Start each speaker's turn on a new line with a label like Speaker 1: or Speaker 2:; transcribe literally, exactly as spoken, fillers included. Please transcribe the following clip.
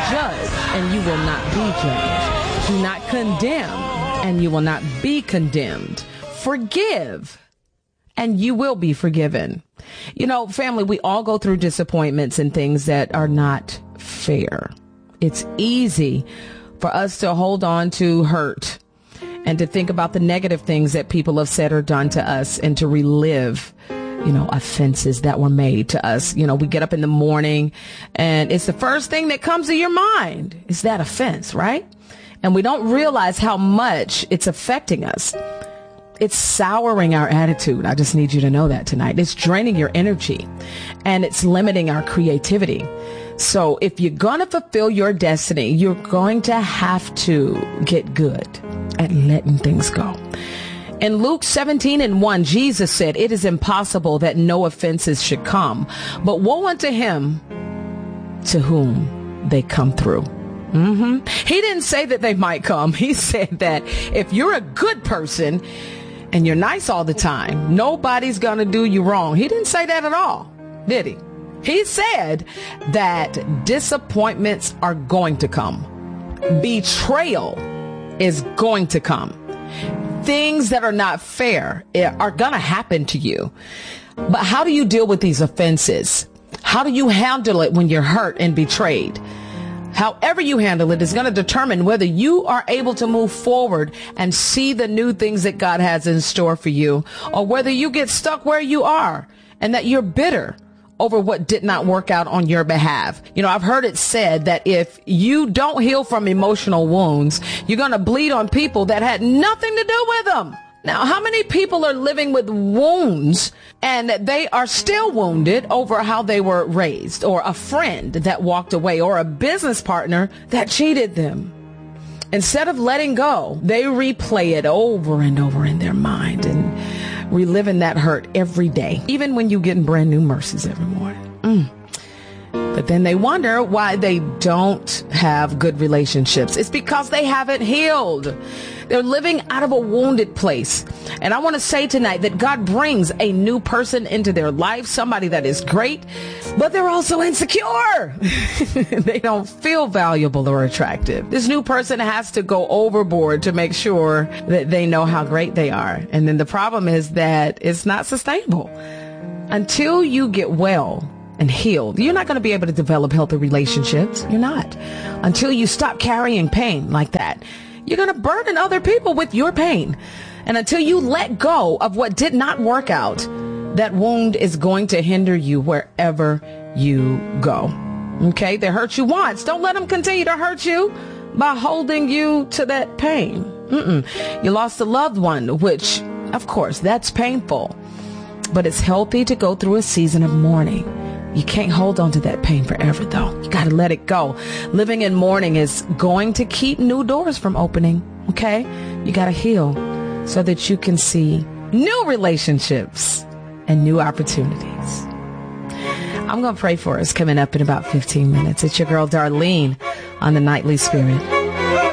Speaker 1: judge, and you will not be judged. Do not condemn, and you will not be condemned. Forgive, and you will be forgiven. You know, family, we all go through disappointments and things that are not fair. It's easy for us to hold on to hurt and to think about the negative things that people have said or done to us and to relive, you know, offenses that were made to us. You know, we get up in the morning and it's the first thing that comes to your mind is that offense, right? And we don't realize how much it's affecting us. It's souring our attitude. I just need you to know that tonight. It's draining your energy and it's limiting our creativity. So if you're going to fulfill your destiny, you're going to have to get good at letting things go. In Luke seventeen and one, Jesus said, it is impossible that no offenses should come, but woe unto him to whom they come through. Mm-hmm. He didn't say that they might come. He said that if you're a good person and you're nice all the time, nobody's going to do you wrong. He didn't say that at all, did he? He said that disappointments are going to come. Betrayal is going to come. Things that are not fair are going to happen to you. But how do you deal with these offenses? How do you handle it when you're hurt and betrayed? However you handle it is going to determine whether you are able to move forward and see the new things that God has in store for you, or whether you get stuck where you are and that you're bitter over what did not work out on your behalf. You know, I've heard it said that if you don't heal from emotional wounds, you're going to bleed on people that had nothing to do with them. Now, how many people are living with wounds and they are still wounded over how they were raised, or a friend that walked away, or a business partner that cheated them? Instead of letting go, they replay it over and over in their mind and reliving that hurt every day, even when you get brand new mercies every morning. Mm. But then they wonder why they don't have good relationships. It's because they haven't healed. They're living out of a wounded place. And I want to say tonight that God brings a new person into their life, somebody that is great, but they're also insecure. They don't feel valuable or attractive. This new person has to go overboard to make sure that they know how great they are. And then the problem is that it's not sustainable. Until you get well and healed, you're not going to be able to develop healthy relationships. You're not. Until you stop carrying pain like that, you're going to burden other people with your pain. And until you let go of what did not work out, that wound is going to hinder you wherever you go. Okay? They hurt you once. Don't let them continue to hurt you by holding you to that pain. Mm-mm. You lost a loved one, which, of course, that's painful. But it's healthy to go through a season of mourning. You can't hold on to that pain forever, though. You got to let it go. Living in mourning is going to keep new doors from opening, okay? You got to heal so that you can see new relationships and new opportunities. I'm going to pray for us coming up in about fifteen minutes. It's your girl, Darlene, on the Nightly Spirit.